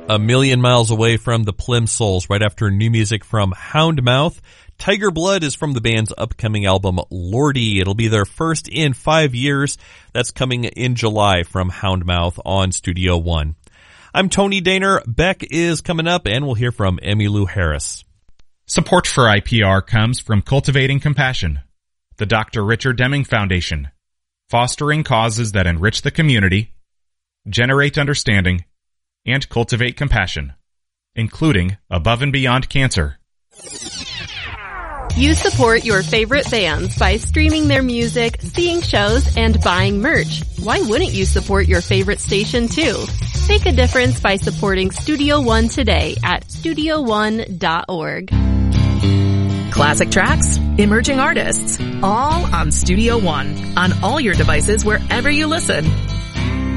A Million Miles Away from the Plimsouls, right after new music from Houndmouth. Tiger Blood is from the band's upcoming album, Lordy. It'll be their first in 5 years. That's coming in July from Houndmouth on Studio One. I'm Tony Daner. Beck is coming up, and we'll hear from Emmylou Harris. Support for IPR comes from Cultivating Compassion, the Dr. Richard Deming Foundation, fostering causes that enrich the community, generate understanding, and cultivate compassion, including Above and Beyond Cancer. You support your favorite bands by streaming their music, seeing shows, and buying merch. Why wouldn't you support your favorite station too? Make a difference by supporting Studio One today at studioone.org. Classic tracks, emerging artists, all on Studio One, on all your devices wherever you listen.